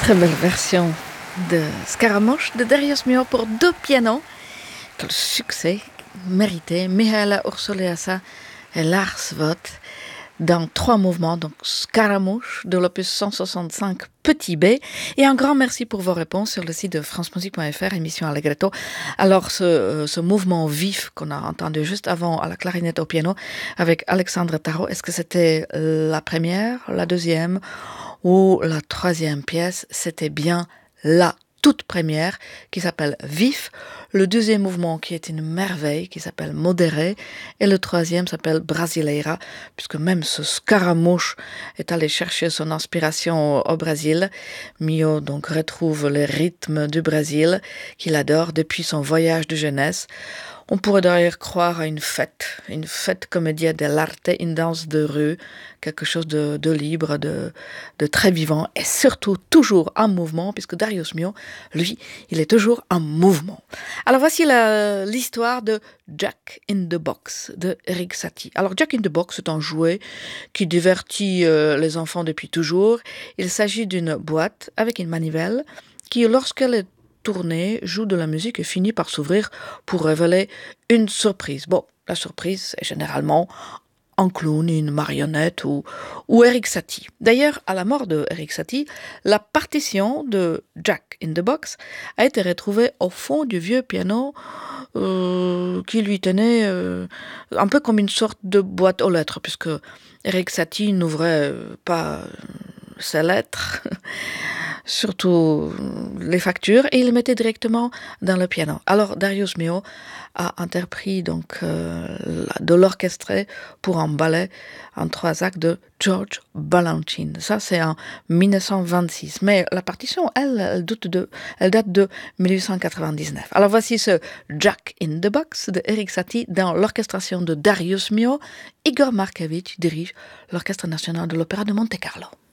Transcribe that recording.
Très belle version de Scaramouche de Darius Milhaud pour deux pianos. Quel succès mérité. Mihaela Ursuleasa et Lars Vogt dans 3 mouvements, donc Scaramouche de l'opus 165 petit b. Et un grand merci pour vos réponses sur le site de francemusique.fr, émission Allegretto. Alors ce mouvement vif qu'on a entendu juste avant à la clarinette au piano avec Alexandre Tarot, est-ce que c'était la première, la deuxième ou la troisième pièce? C'était bien la toute première qui s'appelle Vif, le deuxième mouvement qui est une merveille qui s'appelle Modéré et le troisième s'appelle Brasileira, puisque même ce Scaramouche est allé chercher son inspiration au Brésil. Milhaud donc retrouve les rythmes du Brésil qu'il adore depuis son voyage de jeunesse. On pourrait d'ailleurs croire à une fête commedia dell'arte, une danse de rue, quelque chose de libre, de très vivant et surtout toujours en mouvement, puisque Darius Milhaud, lui, il est toujours en mouvement. Alors voici l'histoire de Jack in the Box de Erik Satie. Alors Jack in the Box est un jouet qui divertit les enfants depuis toujours. Il s'agit d'une boîte avec une manivelle qui, lorsqu'elle est tournée, joue de la musique et finit par s'ouvrir pour révéler une surprise. Bon, la surprise est généralement un clown, une marionnette ou Erik Satie. D'ailleurs, à la mort de Erik Satie, la partition de Jack in the Box a été retrouvée au fond du vieux piano qui lui tenait un peu comme une sorte de boîte aux lettres, puisque Erik Satie n'ouvrait pas ses lettres, surtout les factures, et il les mettait directement dans le piano. Alors Darius Milhaud a interprété donc de l'orchestré pour un ballet en 3 actes de George Balanchine. Ça c'est en 1926, mais la partition elle date de 1899. Alors voici ce Jack in the Box de Erik Satie dans l'orchestration de Darius Milhaud. Igor Markevitch dirige l'Orchestre national de l'Opéra de Monte-Carlo.